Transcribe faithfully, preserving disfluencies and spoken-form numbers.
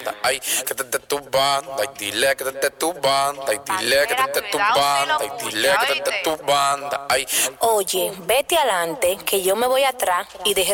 Ay, que te tu banda, ay, dile que te tu banda, ay, dile que te tu banda, ay, dile que te tu banda, ay. Oye, vete adelante, que yo me voy atrás y deje